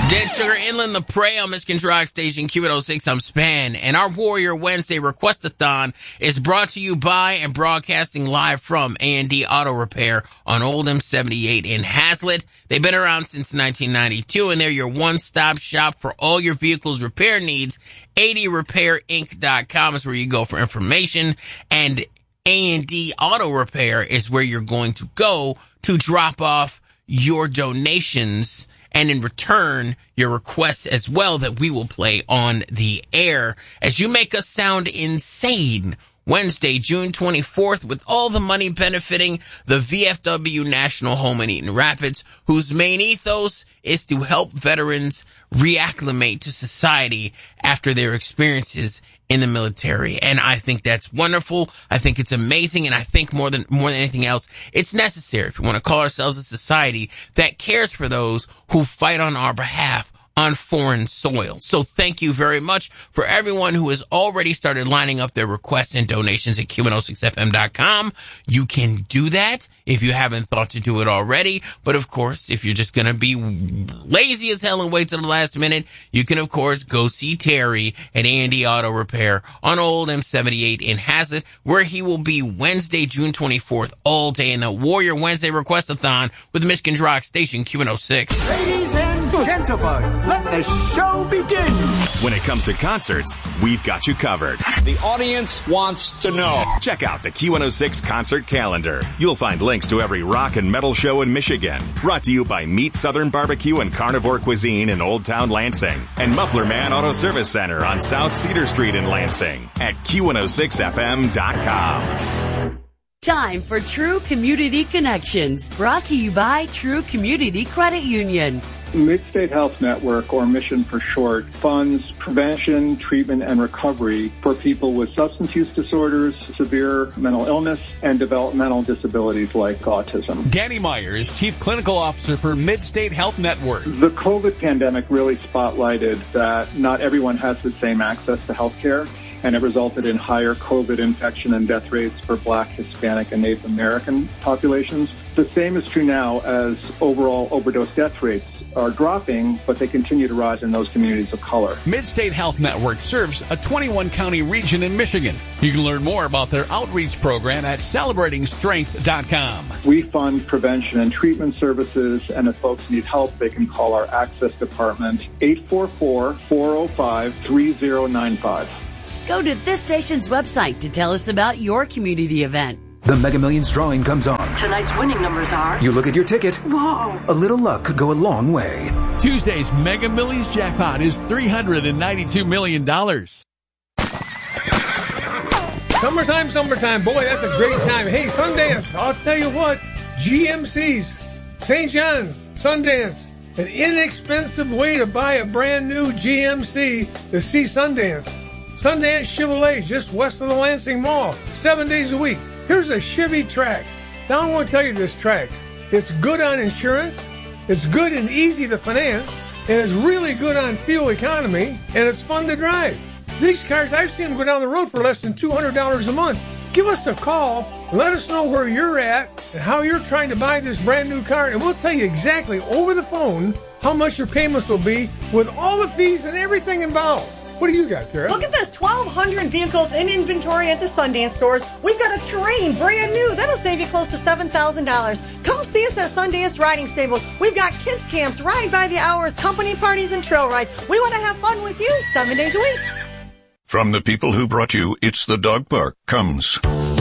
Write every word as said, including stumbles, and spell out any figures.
Dead Sugar, Inland the Prey on Michigan's Rock Station, Q eight oh six, I'm Span. And our Warrior Wednesday Request-a-thon is brought to you by and broadcasting live from A and D Auto Repair on Old M seventy-eight in Hazlet. They've been around since nineteen ninety-two, and they're your one-stop shop for all your vehicle's repair needs. eighty repair inc dot com is where you go for information, and A and D Auto Repair is where you're going to go to drop off your donations and in return, your requests as well that we will play on the air as you make us sound insane. Wednesday, June twenty-fourth, with all the money benefiting the V F W National Home in Eaton Rapids, whose main ethos is to help veterans reacclimate to society after their experiences in the military. And I think that's wonderful. I think it's amazing. And I think more than, more than anything else, it's necessary if we want to call ourselves a society that cares for those who fight on our behalf on foreign soil. So thank you very much for everyone who has already started lining up their requests and donations at Q one oh six F M dot com. You can do that if you haven't thought to do it already. But of course, if you're just going to be lazy as hell and wait till the last minute, you can of course go see Terry at A and D Auto Repair on Old M seventy-eight in Hazlet, where he will be Wednesday, June twenty-fourth, all day in the Warrior Wednesday Request-a-thon with Michigan's Rock Station Q one oh six. Ladies and gentlemen, let the show begin. When it comes to concerts, we've got you covered. The audience wants to know. Check out the Q one oh six concert calendar. You'll find links to every rock and metal show in Michigan. Brought to you by Meat Southern Barbecue and Carnivore Cuisine in Old Town Lansing. And Muffler Man Auto Service Center on South Cedar Street in Lansing at Q one oh six F M dot com. Time for True Community Connections, brought to you by True Community Credit Union. Mid-State Health Network, or Mission for short, funds prevention, treatment, and recovery for people with substance use disorders, severe mental illness, and developmental disabilities like autism. Danny Myers, Chief Clinical Officer for Mid-State Health Network. The COVID pandemic really spotlighted that not everyone has the same access to health care, and it resulted in higher COVID infection and death rates for Black, Hispanic, and Native American populations. The same is true now as overall overdose death rates are dropping, but they continue to rise in those communities of color. Mid-State Health Network serves a twenty-one county region in Michigan. You can learn more about their outreach program at celebrating strength dot com. We fund prevention and treatment services, and if folks need help, they can call our Access Department, eight four four, four oh five, three oh nine five. Go to this station's website to tell us about your community event. The Mega Millions drawing comes on. Tonight's winning numbers are... You look at your ticket. Whoa. A little luck could go a long way. Tuesday's Mega Millions jackpot is three hundred ninety-two million dollars. Summertime, summertime. Boy, that's a great time. Hey, Sundance, I'll tell you what. G M C's, Saint John's, Sundance. An inexpensive way to buy a brand new G M C to see Sundance. Sundance Chevrolet, just west of the Lansing Mall. Seven days a week. Here's a Chevy Trax. Now I want to tell you this Trax. It's good on insurance, it's good and easy to finance, and it's really good on fuel economy, and it's fun to drive. These cars, I've seen them go down the road for less than two hundred dollars a month. Give us a call, let us know where you're at and how you're trying to buy this brand new car, and we'll tell you exactly over the phone how much your payments will be with all the fees and everything involved. What do you got, Tara? Look at this, twelve hundred vehicles in inventory at the Sundance stores. We've got a Terrain, brand new. That'll save you close to seven thousand dollars. Come see us at Sundance Riding Stables. We've got kids camps, ride by the hours, company parties, and trail rides. We want to have fun with you seven days a week. From the people who brought you It's the Dog Park comes...